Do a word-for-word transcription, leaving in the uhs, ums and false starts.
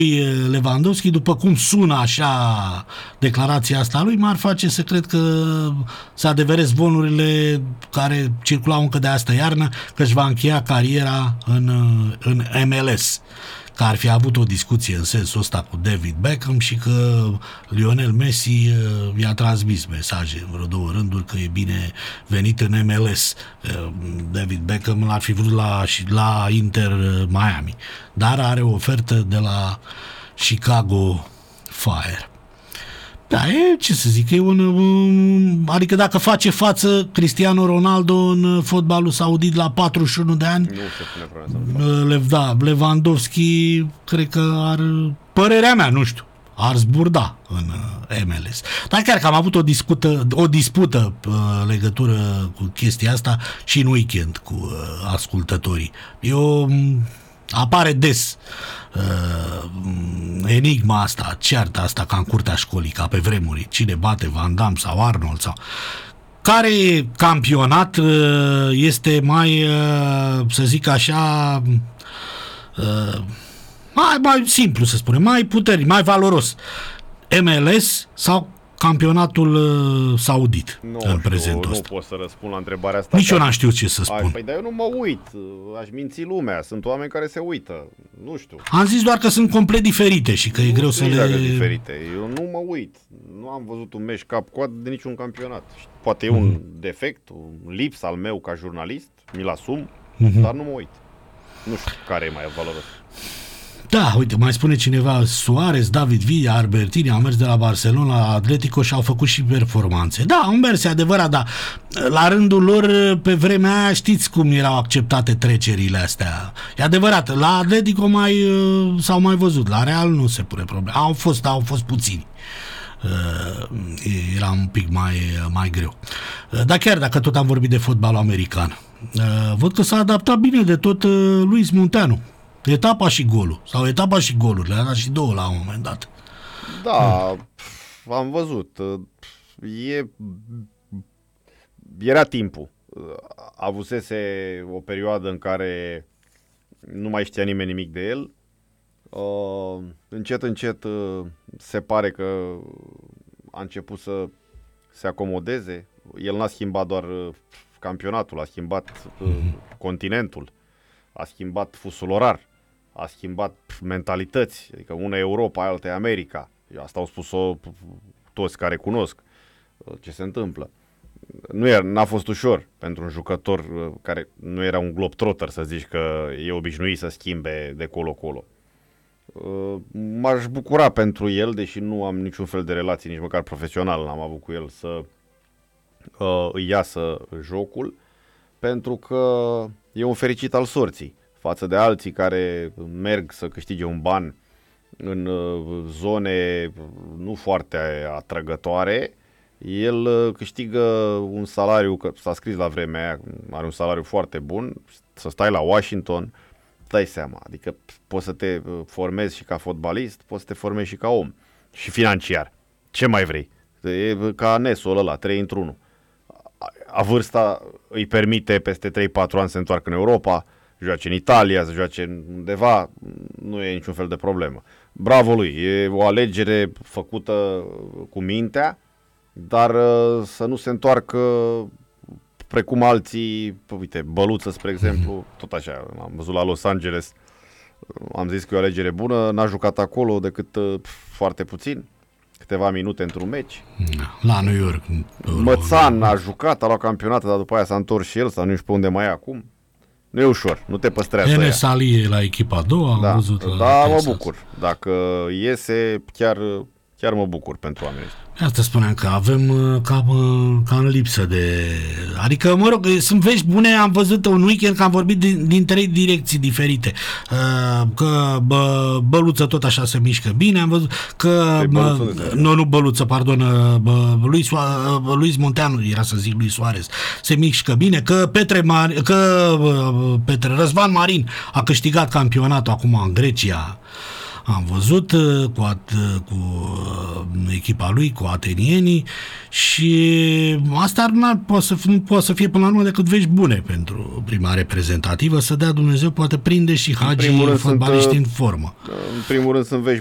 Lewandowski, după cum sună așa declarația asta lui, m-ar face să cred că se adeveresc zvonurile care circulau încă de astă iarnă, că își va încheia cariera în, în M L S, că ar fi avut o discuție în sensul ăsta cu David Beckham și că Lionel Messi i-a transmis mesaje în vreo două rânduri că e bine venit în M L S. David Beckham l-ar fi vrut la, la Inter Miami, dar are o ofertă de la Chicago Fire. Da, e, ce să zic, e un, un, adică dacă face față Cristiano Ronaldo în fotbalul saudit la patruzeci și unu de ani, nu se pune problema. Da, Lewandowski cred că ar, părerea mea, nu știu, ar zburda în M L S. Dar chiar că am avut o discută, o dispută uh, legătură cu chestia asta și în weekend cu uh, ascultătorii. Eu apare des uh, enigma asta, cearta asta ca în curtea școlii, ca pe vremuri, cine bate Van Damme sau Arnold sau... Care campionat uh, este mai, uh, să zic așa, uh, mai, mai simplu să spunem, mai puternic, mai valoros, M L S sau campionatul uh, saudit nu în știu, prezentul ăsta? Nu pot să răspund la întrebarea asta. Nici eu n-am știut ce să spun. Păi, dar eu nu mă uit, aș minți lumea, sunt oameni care se uită, nu știu. Am zis doar că sunt complet diferite și că nu e greu să le... diferite. Eu nu mă uit, nu am văzut un meci cap-coadă de niciun campionat. Poate e un mm. defect, un lips al meu ca jurnalist, mi-l asum, mm-hmm. dar nu mă uit. Nu știu care e mai valoros. Da, uite, mai spune cineva, Suarez, David Villa, Albertini au mers de la Barcelona la Atletico și au făcut și performanțe. Da, au mers, e adevărat, dar la rândul lor, pe vremea aia, știți cum erau acceptate trecerile astea. E adevărat, la Atletico mai, s-au mai văzut, la Real nu se pune probleme. Au fost, au fost puțini. Era un pic mai, mai greu. Dar chiar dacă tot am vorbit de fotbalul american, văd că s-a adaptat bine de tot Luis Munteanu. Etapa și golul. Sau etapa și golurile. A dat și două la un moment dat. Da, hmm. am văzut. E, era timpul. Avusese o perioadă în care nu mai știa nimeni nimic de el. Uh, încet, încet uh, se pare că a început să se acomodeze. El n-a schimbat doar uh, campionatul, a schimbat uh, hmm. continentul. A schimbat fusul orar, a schimbat mentalități, adică una e Europa, alta e America. Asta au spus-o toți care cunosc ce se întâmplă. Nu era, n-a fost ușor pentru un jucător care nu era un globetrotter să zici că e obișnuit să schimbe de colo-colo. M-aș bucura pentru el, deși nu am niciun fel de relație, nici măcar profesional n-am avut cu el, să uh, îi iasă jocul, pentru că e un fericit al sorții față de alții care merg să câștige un ban în zone nu foarte atrăgătoare. El câștigă un salariu, că s-a scris la vremea aia, are un salariu foarte bun, să stai la Washington, dai seama, adică poți să te formezi și ca fotbalist, poți să te formezi și ca om și financiar. Ce mai vrei? E ca Nesul ăla, trei într-unu. A vârsta îi permite peste trei patru ani să se întoarcă în Europa, joace în Italia, să joace undeva, nu e niciun fel de problemă. Bravo lui, e o alegere făcută cu mintea, dar să nu se întoarcă precum alții, uite, Băluță, spre exemplu, tot așa, am văzut la Los Angeles, am zis că e o alegere bună, n-a jucat acolo decât foarte puțin. Câteva minute într-un meci. La New York. Mățan a jucat, a luat campionată, dar după aia s-a întors și el, sau nu știu pe unde mai e acum. Nu e ușor, nu te păstrează. Enes Ali la echipa a doua, da, am văzut. La da, mă bucur. Dacă iese, chiar, chiar mă bucur pentru oamenii ăștia. Asta spuneam că avem cam, cam lipsă de... Adică, mă rog, sunt vești bune, am văzut un weekend că am vorbit din, din trei direcții diferite. Că bă, Băluță tot așa se mișcă bine, am văzut că... Bă, nu, nu Băluță, pardon, bă, Luis, Luis Munteanu, era să zic Luis Suarez, se mișcă bine, că Petre, Mar, că Petre Răzvan Marin a câștigat campionatul acum în Grecia. am văzut uh, cu, at, cu uh, echipa lui, cu atenienii și asta nu poate să, nu poate să fie până la urmă decât vești bune pentru prima reprezentativă, să dea Dumnezeu, poate prinde și Hagi fotbaliști în formă. În primul rând sunt vești